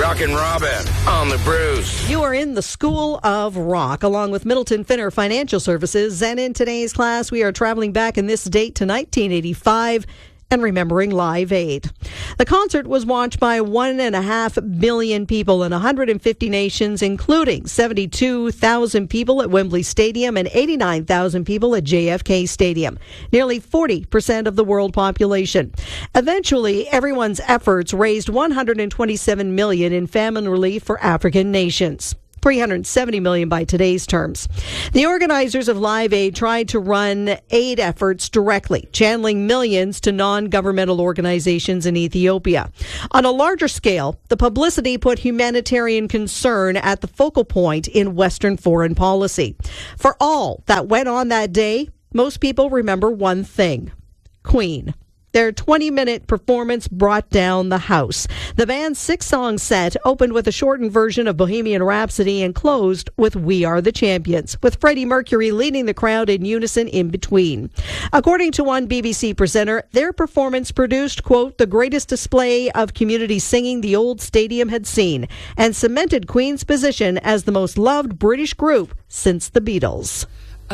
Doc and Robin on the Bruce. You are in the School of Rock, along with Middleton Finner Financial Services. And in today's class, we are traveling back in this date to 1985 and remembering Live Aid. The concert was watched by 1.5 billion people in 150 nations, including 72,000 people at Wembley Stadium and 89,000 people at JFK Stadium, nearly 40% of the world population. Eventually, everyone's efforts raised $127 million in famine relief for African nations. $370 million by today's terms. The organizers of Live Aid tried to run aid efforts directly, channeling millions to non-governmental organizations in Ethiopia. On a larger scale, the publicity put humanitarian concern at the focal point in Western foreign policy. For all that went on that day, most people remember one thing: Queen. Their 20-minute performance brought down the house. The band's 6-song set opened with a shortened version of Bohemian Rhapsody and closed with We Are the Champions, with Freddie Mercury leading the crowd in unison in between. According to one BBC presenter, their performance produced, quote, the greatest display of community singing the old stadium had seen, and cemented Queen's position as the most loved British group since the Beatles.